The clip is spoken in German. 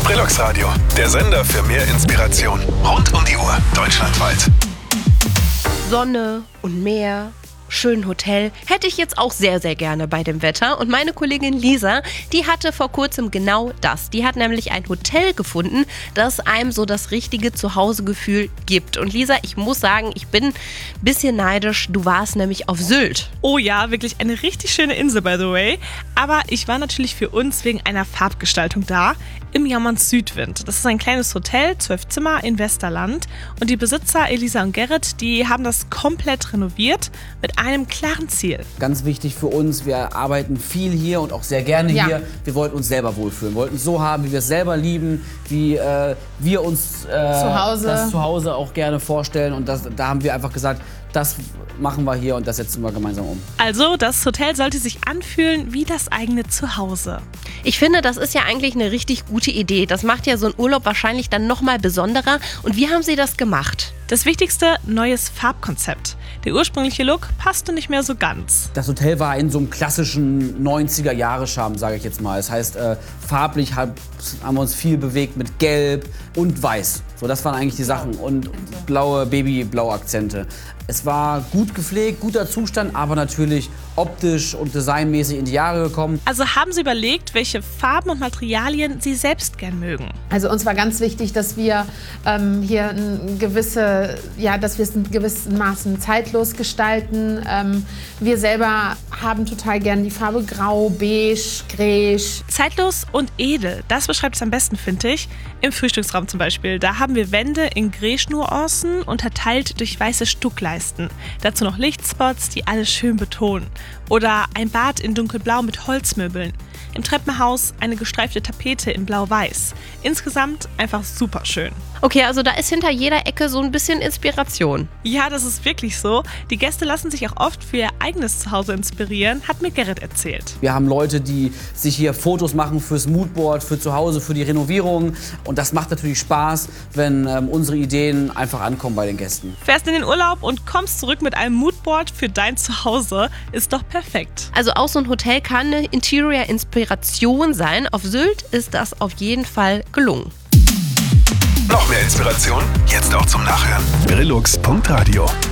Brillux Radio, der Sender für mehr Inspiration. Rund um die Uhr, deutschlandweit. Sonne und Meer, schön Hotel, hätte ich jetzt auch sehr, sehr gerne bei dem Wetter. Und meine Kollegin Lisa, die hatte vor kurzem genau das. Die hat nämlich ein Hotel gefunden, das einem so das richtige Zuhausegefühl gibt. Und Lisa, ich muss sagen, ich bin ein bisschen neidisch. Du warst nämlich auf Sylt. Oh ja, wirklich eine richtig schöne Insel, by the way. Aber ich war natürlich für uns wegen einer Farbgestaltung da. Im Jammerns Südwind. Das ist ein kleines Hotel, 12 Zimmer in Westerland. Und die Besitzer Elisa und Gerrit, die haben das komplett renoviert mit einem klaren Ziel. Ganz wichtig für uns, wir arbeiten viel hier und auch sehr gerne hier. Wir wollten uns selber wohlfühlen, wollten es so haben, wie wir es selber lieben, wie wir uns das Zuhause auch gerne vorstellen. Und da haben wir einfach gesagt, das machen wir hier und das setzen wir gemeinsam um. Also, das Hotel sollte sich anfühlen wie das eigene Zuhause. Ich finde, das ist ja eigentlich eine richtig gute Idee. Das macht ja so einen Urlaub wahrscheinlich dann nochmal besonderer. Und wie haben Sie das gemacht? Das Wichtigste, neues Farbkonzept. Der ursprüngliche Look passte nicht mehr so ganz. Das Hotel war in so einem klassischen 90er-Jahre-Charme, sage ich jetzt mal. Das heißt, farblich haben wir uns viel bewegt mit Gelb und Weiß. So, das waren eigentlich die Sachen. Und blaue Baby-Blau-Akzente. Es war gut gepflegt, guter Zustand, aber natürlich optisch und designmäßig in die Jahre gekommen. Also haben Sie überlegt, welche Farben und Materialien Sie selbst gern mögen? Also uns war ganz wichtig, dass wir hier dass wir es in gewissen Maßen zeitlos gestalten. Wir selber haben total gern die Farbe Grau, Beige, Gräsch. Zeitlos und edel, das beschreibt es am besten, finde ich. Im Frühstücksraum zum Beispiel, da haben wir Wände in Gräschnuancen unterteilt durch weiße Stuckleisten. Dazu noch Lichtspots, die alles schön betonen. Oder ein Bad in dunkelblau mit Holzmöbeln. Im Treppenhaus eine gestreifte Tapete in blau-weiß. Insgesamt einfach super schön. Okay, also da ist hinter jeder Ecke so ein bisschen Inspiration. Ja, das ist wirklich so. Die Gäste lassen sich auch oft für ihr eigenes Zuhause inspirieren, hat mir Gerrit erzählt. Wir haben Leute, die sich hier Fotos machen fürs Moodboard, für zu Hause, für die Renovierung. Und das macht natürlich Spaß, wenn unsere Ideen einfach ankommen bei den Gästen. Fährst in den Urlaub und kommst zurück mit einem Moodboard für dein Zuhause, ist doch perfekt. Also auch so ein Hotel kann eine Interior-Inspiration sein. Auf Sylt ist das auf jeden Fall gelungen. Noch mehr Inspiration? Jetzt auch zum Nachhören. Brillux.radio